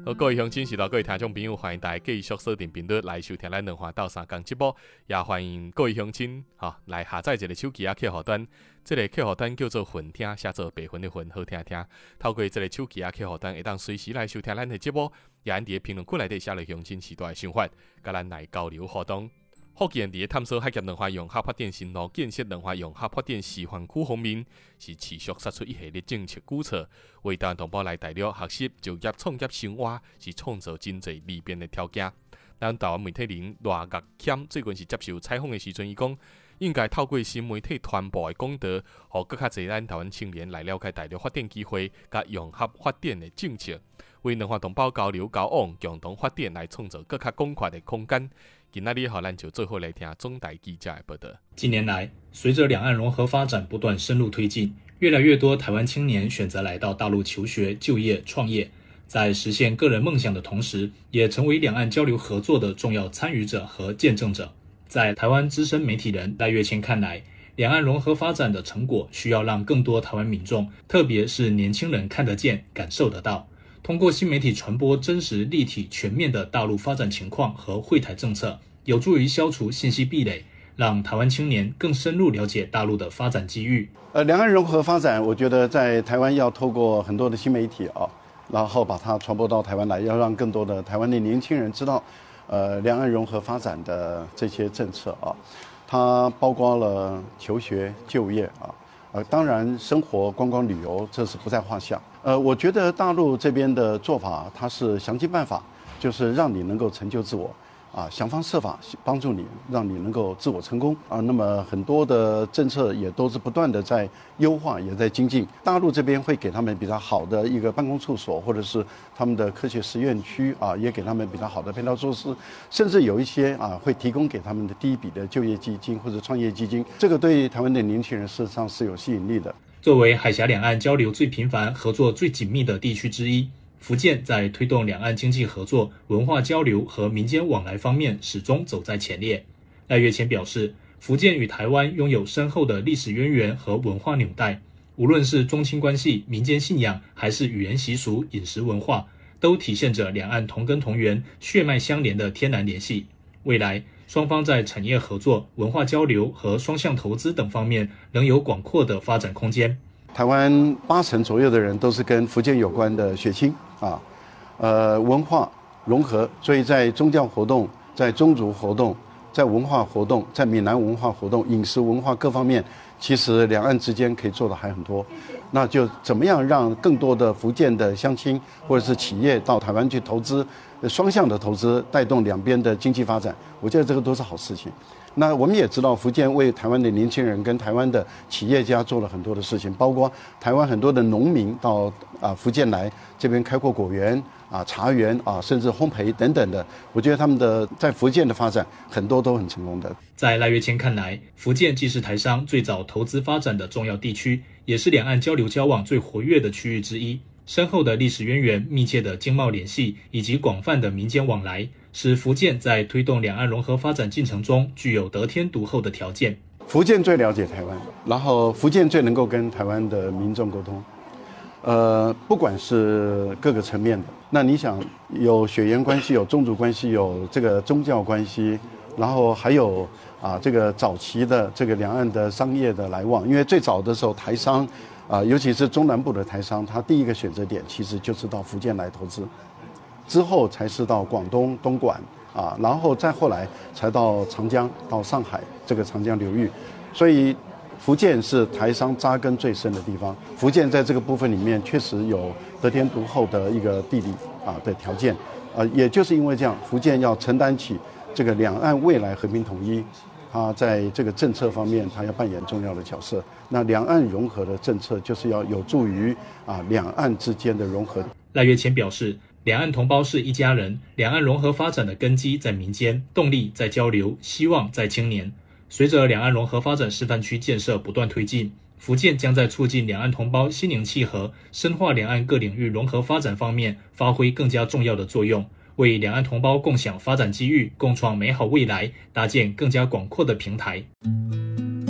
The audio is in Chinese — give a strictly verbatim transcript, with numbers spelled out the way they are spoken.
好，各位乡亲、是到各位听众朋友，欢迎大家继续锁定频率来收听咱两岸斗相共节目，也欢迎各位乡亲哈来下载一个手机啊客户端，这个客户端叫做混听，写做白混的混，好听听。透过这个手机啊客户端，会当随时来收听咱的节目，也按伫评论区内底写落乡亲时代的想法，甲咱来交流互动。福建伫探索海峡两岸融合发展新路，建设两岸融合发展示范区方面，是持续杀出一系列政策举措，为台湾同胞来大陆学习、就业、创业、生活，是创造真侪利便的条件。咱台湾媒体人赖岳谦最近是接受采访的时阵，伊讲应该透过新媒体传播的管道，互更较侪咱台湾青年来了解大陆发展机会、甲融合发展的政策，为两岸同胞交流交往、共同发展来创造更较广阔的空间。今仔日，好，咱就最后来听中台记者的报道。 近年来，随着两岸融合发展不断深入推进，越来越多台湾青年选择来到大陆求学、就业、创业，在实现个人梦想的同时，也成为两岸交流合作的重要参与者和见证者。在台湾资深媒体人赖岳谦看来，两岸融合发展的成果需要让更多台湾民众，特别是年轻人看得见、感受得到。通过新媒体传播真实、立体、全面的大陆发展情况和惠台政策，有助于消除信息壁垒，让台湾青年更深入了解大陆的发展机遇。 呃，两岸融合发展，我觉得在台湾要透过很多的新媒体啊，然后把它传播到台湾来，要让更多的台湾的年轻人知道，呃，两岸融合发展的这些政策啊，它包括了求学、就业啊。呃，当然，生活、观光、旅游这是不在话下。呃，我觉得大陆这边的做法，它是想尽办法，就是让你能够成就自我，啊，想方设法帮助你，让你能够自我成功啊。那么很多的政策也都是不断的在优化，也在精进。大陆这边会给他们比较好的一个办公处所，或者是他们的科学实验区啊，也给他们比较好的配套措施，甚至有一些啊会提供给他们的第一笔的就业基金或者创业基金。这个对台湾的年轻人事实上是有吸引力的。 作为海峡两岸交流最频繁、合作最紧密的地区之一，福建在推动两岸经济合作、文化交流和民间往来方面始终走在前列。赖岳谦表示，福建与台湾拥有深厚的历史渊源和文化纽带，无论是宗亲关系、民间信仰，还是语言习俗、饮食文化，都体现着两岸同根同源、血脉相连的天然联系。未来，双方在产业合作、文化交流和双向投资等方面仍有广阔的发展空间。 台湾八成左右的人都是跟福建有关的血亲啊，呃，文化融合，所以在宗教活动、在宗族活动、在文化活动、在闽南文化活动、饮食文化各方面，其实两岸之间可以做的还很多。那就怎么样让更多的福建的乡亲或者是企业到台湾去投资，双向的投资，带动两边的经济发展，我觉得这个都是好事情。那我们也知道，福建为台湾的年轻人跟台湾的企业家做了很多的事情，包括台湾很多的农民到啊福建来这边开阔果园啊、茶园啊，甚至烘焙等等的。我觉得他们的在福建的发展很多都很成功的。 在赖岳谦看来，福建既是台商最早投资发展的重要地区，也是两岸交流交往最活跃的区域之一。深厚的历史渊源、密切的经贸联系以及广泛的民间往来，使福建在推动两岸融合发展进程中具有得天独厚的条件。 福建最了解台湾，然后福建最能够跟台湾的民众沟通，呃，不管是各个层面的。那你想，有血缘关系，有宗族关系，有这个宗教关系，然后还有啊这个早期的这个两岸的商业的来往。因为最早的时候，台商啊，尤其是中南部的台商，他第一个选择点其实就是到福建来投资，之后才是到广东、东莞啊，然后再后来才到长江、到上海这个长江流域。所以福建是台商扎根最深的地方。福建在这个部分里面确实有得天独厚的一个地理啊的条件啊，也就是因为这样，福建要承担起这个两岸未来和平统一，它在这个政策方面，它要扮演重要的角色。那两岸融合的政策就是要有助于啊两岸之间的融合。 赖岳谦表示，两岸同胞是一家人，两岸融合发展的根基在民间，动力在交流，希望在青年。随着两岸融合发展示范区建设不断推进，福建将在促进两岸同胞心灵契合、深化两岸各领域融合发展方面发挥更加重要的作用，为两岸同胞共享发展机遇、共创美好未来搭建更加广阔的平台。